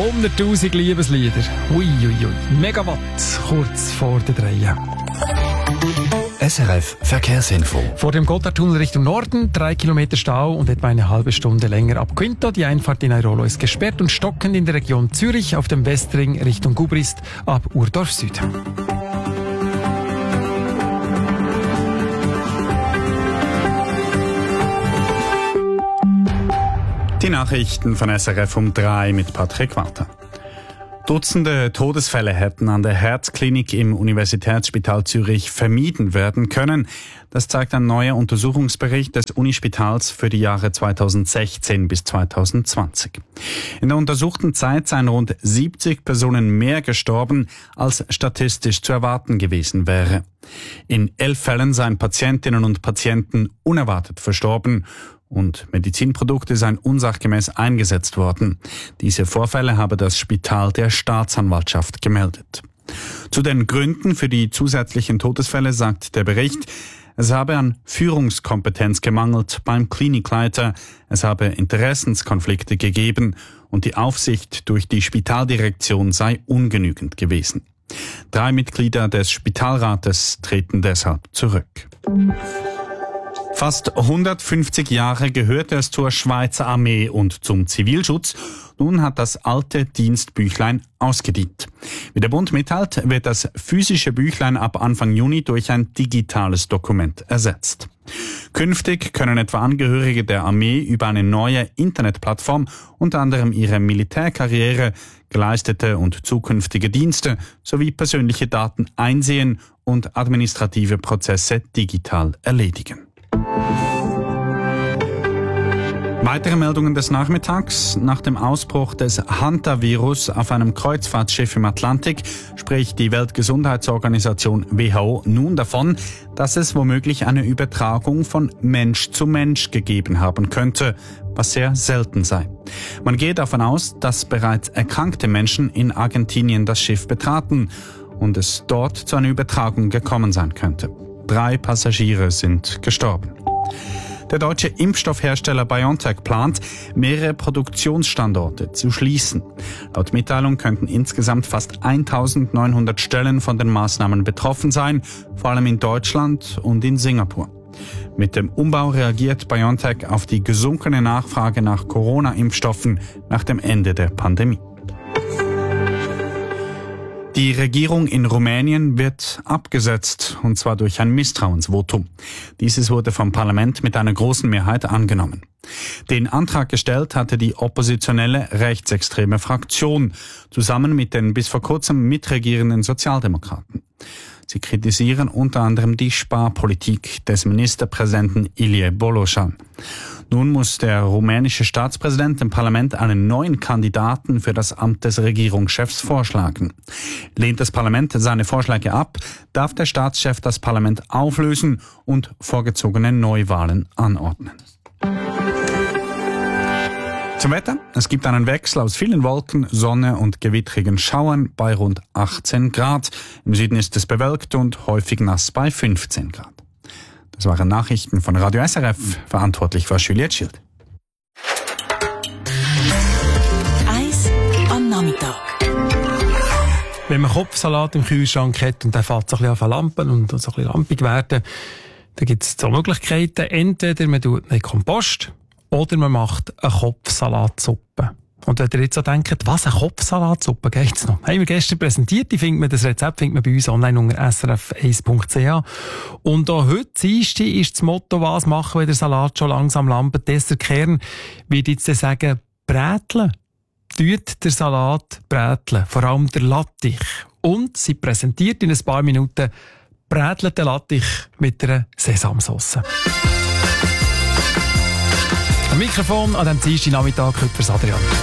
100'000 Liebeslieder. Uiuiui. Megawatt, kurz vor der 3. SRF Verkehrsinfo. Vor dem Gotthardtunnel Richtung Norden 3 Kilometer Stau und etwa eine halbe Stunde länger ab Quinto. Die Einfahrt in Airolo ist gesperrt und stockend in der Region Zürich auf dem Westring Richtung Gubrist ab Urdorf Süd. Die Nachrichten von SRF um 3 mit Patrick Walter. Dutzende Todesfälle hätten an der Herzklinik im Universitätsspital Zürich vermieden werden können. Das zeigt ein neuer Untersuchungsbericht des Unispitals für die Jahre 2016 bis 2020. In der untersuchten Zeit seien rund 70 Personen mehr gestorben, als statistisch zu erwarten gewesen wäre. In 11 Fällen seien Patientinnen und Patienten unerwartet verstorben und Medizinprodukte seien unsachgemäß eingesetzt worden. Diese Vorfälle habe das Spital der Staatsanwaltschaft gemeldet. Zu den Gründen für die zusätzlichen Todesfälle sagt der Bericht, es habe an Führungskompetenz gemangelt beim Klinikleiter, es habe Interessenskonflikte gegeben und die Aufsicht durch die Spitaldirektion sei ungenügend gewesen. 3 Mitglieder des Spitalrates treten deshalb zurück. Fast 150 Jahre gehörte es zur Schweizer Armee und zum Zivilschutz. Nun hat das alte Dienstbüchlein ausgedient. Wie der Bund mitteilt, wird das physische Büchlein ab Anfang Juni durch ein digitales Dokument ersetzt. Künftig können etwa Angehörige der Armee über eine neue Internetplattform unter anderem ihre Militärkarriere, geleistete und zukünftige Dienste sowie persönliche Daten einsehen und administrative Prozesse digital erledigen. Weitere Meldungen des Nachmittags. Nach dem Ausbruch des Hantavirus auf einem Kreuzfahrtschiff im Atlantik spricht die Weltgesundheitsorganisation WHO nun davon, dass es womöglich eine Übertragung von Mensch zu Mensch gegeben haben könnte, was sehr selten sei. Man geht davon aus, dass bereits erkrankte Menschen in Argentinien das Schiff betraten und es dort zu einer Übertragung gekommen sein könnte. 3 Passagiere sind gestorben. Der deutsche Impfstoffhersteller BioNTech plant, mehrere Produktionsstandorte zu schließen. Laut Mitteilung könnten insgesamt fast 1900 Stellen von den Maßnahmen betroffen sein, vor allem in Deutschland und in Singapur. Mit dem Umbau reagiert BioNTech auf die gesunkene Nachfrage nach Corona-Impfstoffen nach dem Ende der Pandemie. Die Regierung in Rumänien wird abgesetzt, und zwar durch ein Misstrauensvotum. Dieses wurde vom Parlament mit einer großen Mehrheit angenommen. Den Antrag gestellt hatte die oppositionelle rechtsextreme Fraktion, zusammen mit den bis vor kurzem mitregierenden Sozialdemokraten. Sie kritisieren unter anderem die Sparpolitik des Ministerpräsidenten Ilie Boloșan. Nun muss der rumänische Staatspräsident dem Parlament einen neuen Kandidaten für das Amt des Regierungschefs vorschlagen. Lehnt das Parlament seine Vorschläge ab, darf der Staatschef das Parlament auflösen und vorgezogene Neuwahlen anordnen. Zum Wetter. Es gibt einen Wechsel aus vielen Wolken, Sonne und gewittrigen Schauern bei rund 18 Grad. Im Süden ist es bewölkt und häufig nass bei 15 Grad. Das waren Nachrichten von Radio SRF. Verantwortlich war Juliette Schild. Eis am Nachmittag. Wenn man Kopfsalat im Kühlschrank hat und der fängt so ein bisschen an lampen und so ein bisschen lampig werden, dann gibt es 2 Möglichkeiten. Entweder man tut einen Kompost oder man macht eine Kopfsalatsuppe. Und wenn ihr jetzt so denkt, was, eine Kopfsalatsuppe, geht's noch? Haben wir gestern präsentiert, das Rezept findet man bei uns online unter srf1.ch. Und auch heute, Dienstag, ist das Motto, was machen, wenn der Salat schon langsam lampt. Dessen Kern wird jetzt sagen, bräteln. Tut der Salat bräteln, vor allem der Lattich. Und sie präsentiert in ein paar Minuten brätelten Lattich mit einer Sesamsauce. Am Mikrofon an diesem Dienstagnachmittag heute für Adrian.